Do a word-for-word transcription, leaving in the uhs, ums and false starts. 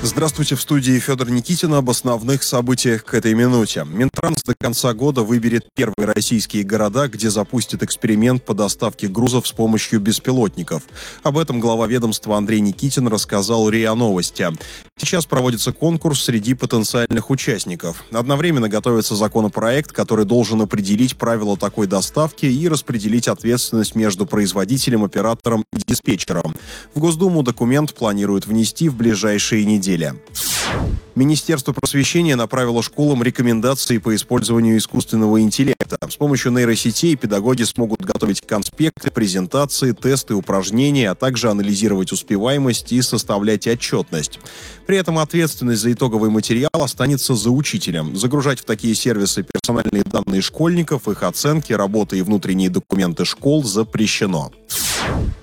Здравствуйте, в студии Федор Никитин об основных событиях к этой минуте. Минтранс до конца года выберет первые российские города, где запустит эксперимент по доставке грузов с помощью беспилотников. Об этом глава ведомства Андрей Никитин рассказал РИА Новости. Сейчас проводится конкурс среди потенциальных участников. Одновременно готовится законопроект, который должен определить правила такой доставки и распределить ответственность между производителем, оператором и диспетчером. В Госдуму документ планируют внести в ближайшие недели. Министерство просвещения направило школам рекомендации по использованию искусственного интеллекта. С помощью нейросетей педагоги смогут готовить конспекты, презентации, тесты, упражнения, а также анализировать успеваемость и составлять отчетность. При этом ответственность за итоговый материал останется за учителем. Загружать в такие сервисы персональные данные школьников, их оценки, работы и внутренние документы школ запрещено.